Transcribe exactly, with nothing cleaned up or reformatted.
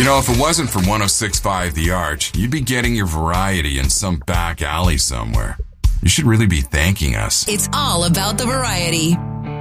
You know, if it wasn't for one oh six point five The Arch, you'd be getting your variety in some back alley somewhere. You should really be thanking us. It's all about the variety.